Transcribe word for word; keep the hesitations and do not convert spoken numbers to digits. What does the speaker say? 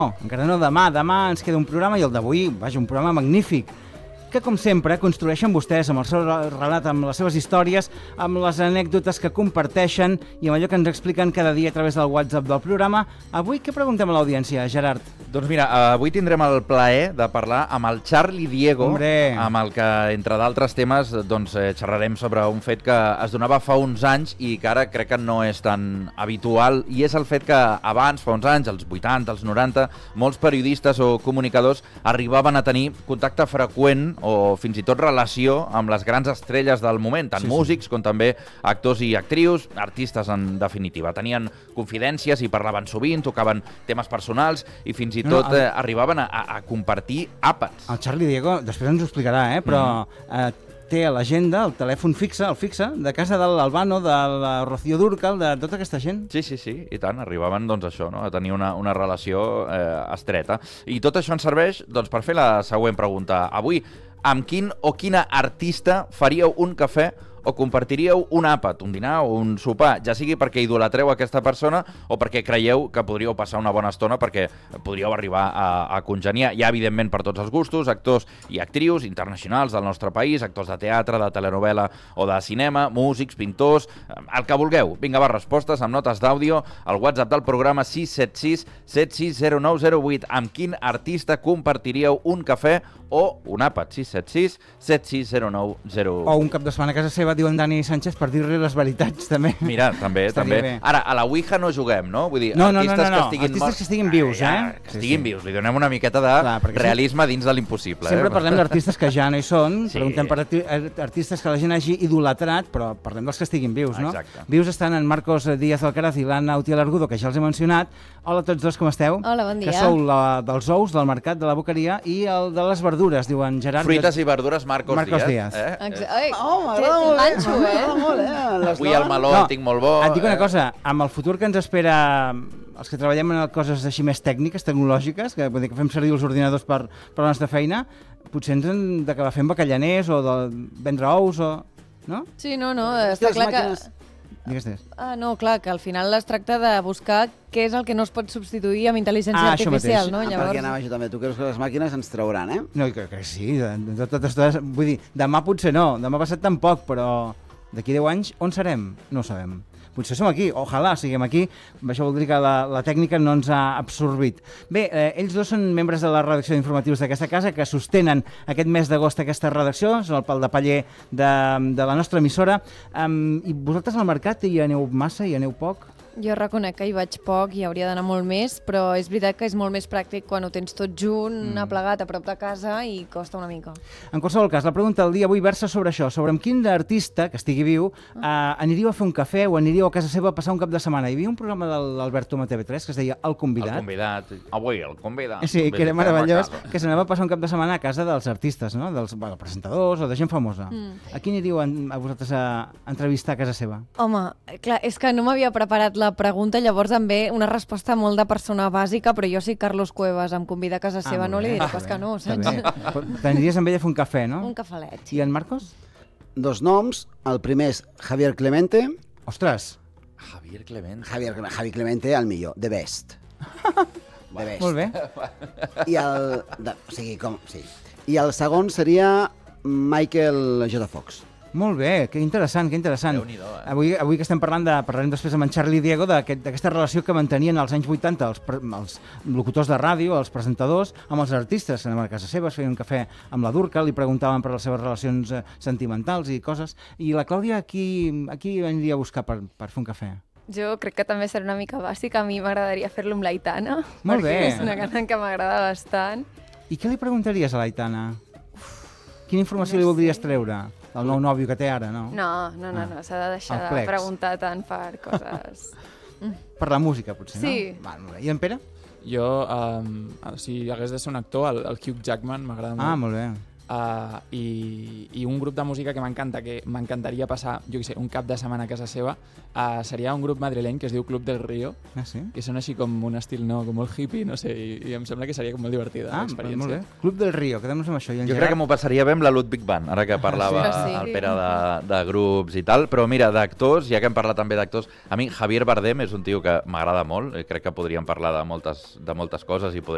No, encara no demà. Demà ens queda un programa i el d'avui, vaja, un programa magnífic, que, com sempre, construeixen vostès amb el seu relat, amb les seves històries, amb les anècdotes que comparteixen i amb allò que ens expliquen cada dia a través del WhatsApp del programa. Avui, què preguntem a l'audiència, Gerard? Doncs mira, avui tindrem el plaer de parlar amb el Charlie Diego, Hombre. amb el que, entre d'altres temes, doncs, eh, xerrarem sobre un fet que es donava fa uns anys i que ara crec que no és tan habitual, i és el fet que abans, fa uns anys, als vuitanta, als noranta, molts periodistes o comunicadors arribaven a tenir contacte freqüent o fins i tot relació amb les grans estrelles del moment, tant Sí, sí. músics com també actors i actrius, artistes en definitiva. Tenien confidències i parlaven sovint, tocaven temes personals i fins i No, tot no, el- eh, arribaven a, a, a compartir àpats. El Charlie Diego, després ens ho explicarà, eh? Però eh, té a l'agenda el telèfon fixe, el fixe, de casa de l'Albano, de la Rocío Dúrcal, de tota aquesta gent. Sí, sí, sí, i tant, arribaven doncs això, no? a tenir una, una relació eh, estreta. I tot això ens serveix doncs, per fer la següent pregunta. Avui, amb quin o quina artista faríeu un cafè o compartiríeu un àpat, un dinar o un sopar, ja sigui perquè idolatreu aquesta persona o perquè creieu que podríeu passar una bona estona, perquè podríeu arribar a, a congeniar. Hi ha, evidentment, per tots els gustos, actors i actrius internacionals del nostre país, actors de teatre, de telenovela o de cinema, músics, pintors, el que vulgueu. Vinga, va, respostes amb notes d'àudio al WhatsApp del programa sis set sis set sis zero nou zero vuit. Amb quin artista compartiríeu un cafè o un àpat? sis set sis set sis zero nou zero vuit. O un cap de setmana a casa seva, diuen Dani Sánchez, per dir-li les veritats, també. Mira, també, Estaria també. bé. Ara, a la Ouija no juguem, no? Vull dir, No, no, no, artistes no, no. que estiguin Artistes morts- que estiguin vius, Ah, eh? ja, que Sí, estiguin sí. vius. Li donem una miqueta de Clar, perquè realisme dins de l'impossible. Sempre eh? parlem d'artistes que ja no hi són, Sí. preguntem per arti artistes que la gent hagi idolatrat, però parlem dels que estiguin vius, no? Exacte. Vius estan en Marcos Díaz Alcaraz i l'Anna Utiel Argudo, que ja els he mencionat. Hola a tots dos, com esteu? Hola, bon dia. Que sou la dels ous, del mercat, de la boqueria, i el de les verdures, diuen Gerard. Fruites i verdures, Marcos, Marcos Díaz. Díaz. Eh? Exa Ai, Oh, té- m'agrada té molt, eh? ganxo, M'agrada eh? molt, eh? Les Avui el dones- meló No, el tinc molt bo. Et dic una eh? cosa, amb el futur que ens espera els que treballem en coses així més tècniques, tecnològiques, que, vull dir, que fem servir els ordinadors per, per la nostra feina, potser ens hem d'acabar fent bacallaners o de vendre ous o... No? Sí, no, no, És que està les clar que... màquines- Digues des. Ah, no, clar, que al final es tracta de buscar què és el que no es pot substituir amb intel·ligència Ah, això artificial, mateix. no? Ah, Llavors... perquè anava jo també. Tu creus que les màquines ens trauran, eh? No, que, que sí, de, de totes totes, vull dir, demà potser no, demà passat tampoc, però d'aquí deu anys on serem? No ho sabem. Potser som aquí, ojalà siguem aquí, això vol dir que la, la tècnica no ens ha absorbit. Bé, eh, ells dos són membres de la redacció d'informatius d'aquesta casa, que sostenen aquest mes d'agost aquesta redacció, són el pal de paller de, de la nostra emissora. Um, I vosaltres al mercat hi aneu massa, hi aneu poc? Jo reconec que hi vaig poc i hauria d'anar molt més, però és veritat que és molt més pràctic quan ho tens tot junt, mm. aplegat a prop de casa i costa una mica. En qualsevol cas, la pregunta del dia avui versa sobre això, sobre amb quin artista que estigui viu eh, aniríeu a fer un cafè o aniríeu a casa seva a passar un cap de setmana. Hi havia un programa de l'Alberto a T V tres que es deia El Convidat. El convidat. Avui, el convidat. Sí, que era Visitem a meravellós, casa. que s'anava a passar un cap de setmana a casa dels artistes, no? Dels bueno, presentadors o de gent famosa. Mm. A qui aniríeu a, a vosaltres a entrevistar a casa seva? Home, clar, és que no m'havia preparat la pregunta, llavors em ve una resposta molt de persona bàsica, però jo sí Carlos Cuevas, em convida a casa seva, molt no li bé, diré està pas bé, que no, està saps? bé. Però t'aniries amb ell a fer un cafè, no? Un cafelet, sí. I en Marcos? Dos noms. El primer és Javier Clemente. Ostres, Javier Clement. Javier, Javi Clemente, el millor. The best. The best. molt bé. I el... De, o sigui, com... Sí. I el segon seria Michael J. Fox. Molt bé, que interessant, que interessant. Déu-n'hi-do, eh? Avui, avui que estem parlant de, parlarem després amb en Charlie Diego d'aquesta aquest, relació que mantenien als anys vuitanta els, pre- els locutors de ràdio, els presentadors, amb els artistes. Anaven a casa seva, es feien un cafè amb la Durcal, li preguntaven per les seves relacions eh, sentimentals i coses. I la Clàudia, aquí, aquí aniria a buscar per, per fer un cafè? Jo crec que també serà una mica bàsic. A mi m'agradaria fer-lo amb l'Aitana. Molt perquè bé. és una cantant que m'agrada bastant. I què li preguntaries a l'Aitana? Quina informació li voldries treure? Del nou nòvio que té ara, no? No, no, no, Ah. no. s'ha de deixar El de plex. preguntar tant per coses... Per la música, potser, Sí. no? Val, molt bé. I en Pere? Jo, um, si hagués de ser un actor, el, el Hugh Jackman m'agrada molt. Ah, molt bé. Uh, i, i un grup de música que m'encanta, que m'encantaria passar, jo què sé, un cap de setmana a casa seva, uh, seria un grup madrileny que es diu Club del Río, Ah, sí? que són així com un estil, no, com molt hippie, no sé, i, i em sembla que seria com molt divertida Ah, l'experiència. molt bé. Club del Río, quedem-nos amb això. I en Jo Gerard? crec que m'ho passaria bé amb la Ludwig Band, ara que parlava Ah, sí? el Pere de, de grups i tal. Però mira, d'actors, ja que hem parlat també d'actors, a mi Javier Bardem és un tio que m'agrada molt, i crec que podríem parlar de moltes, de moltes coses i podríem